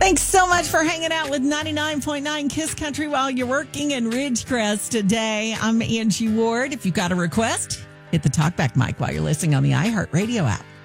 Thanks so much for hanging out with 99.9 Kiss Country while you're working in Ridgecrest today. I'm Angie Ward. If you've got a request, hit the talkback mic while you're listening on the iHeartRadio app.